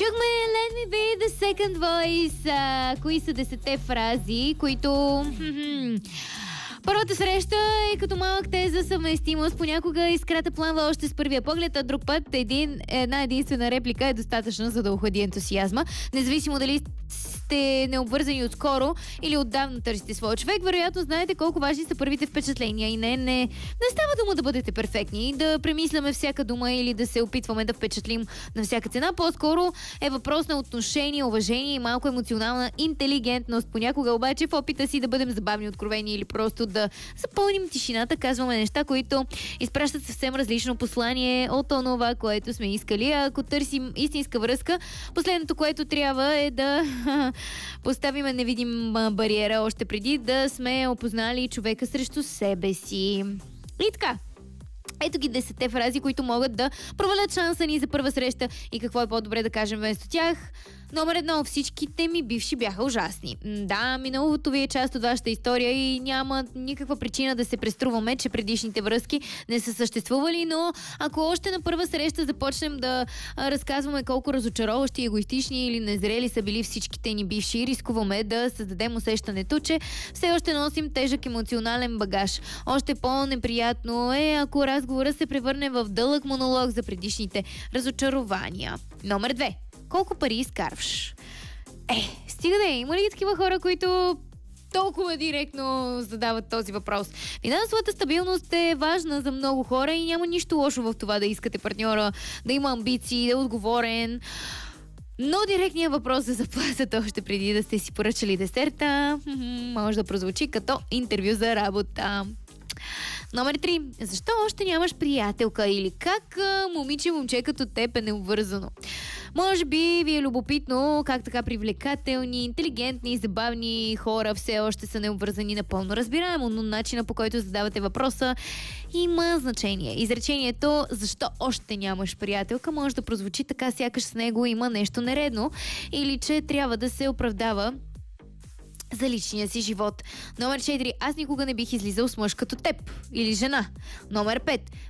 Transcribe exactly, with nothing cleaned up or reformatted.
Чухме Let Me Be The Second Voice. А, кои са десетте фрази, които... Първата среща е като малък тест за съвместимост. Понякога искрата пламва още с първия поглед, а друг път един, една единствена реплика е достатъчна, за да охлади ентусиазма. Независимо дали сте необвързани отскоро или отдавна търсите своя човек, вероятно знаете колко важни са първите впечатления. И не, не, не става дума да бъдете перфектни, да премисляме всяка дума или да се опитваме да впечатлим на всяка цена. По-скоро е въпрос на отношение, уважение и малко емоционална интелигентност. Понякога обаче в опита си да бъдем забавни, откровени или просто да запълним тишината, казваме неща, които изпращат съвсем различно послание от онова, което сме искали. А ако търсим истинска връзка, последното, което трябва е да поставим невидима бариера още преди да сме опознали човека срещу себе си. И така. Ето ги десетте фрази, които могат да провалят шанса ни за първа среща и какво е по-добре да кажем вместо тях. Номер едно. Всичките ми бивши бяха ужасни. Да, миналото ви е част от вашата история и няма никаква причина да се преструваме, че предишните връзки не са съществували, но ако още на първа среща започнем да разказваме колко разочароващи, егоистични или незрели са били всичките ни бивши, рискуваме да създадем усещането, че все още носим тежък емоционален багаж. Още по-неприятно е, ако разговорът се превърне в дълъг монолог за предишните разочарования. Номер две. Колко пари изкарваш? Е, стига да е. Има ли такива хора, които толкова директно задават този въпрос? Финансовата стабилност е важна за много хора и няма нищо лошо в това да искате партньора да има амбиции, да е отговорен. Но директният въпрос за заплатата още преди да сте си поръчали десерта може да прозвучи като интервю за работа. Номер три. Защо още нямаш приятелка? Или как момиче, момче като теб е необвързано? Може би ви е любопитно как така привлекателни, интелигентни, забавни хора все още са необвързани. Напълно разбираемо, но начина, по който задавате въпроса, има значение. Изречението "защо още нямаш приятелка" може да прозвучи така, сякаш с него има нещо нередно или че трябва да се оправдава за личния си живот. Номер четири. Аз никога не бих излизал с мъж като теб или жена. Номер пет.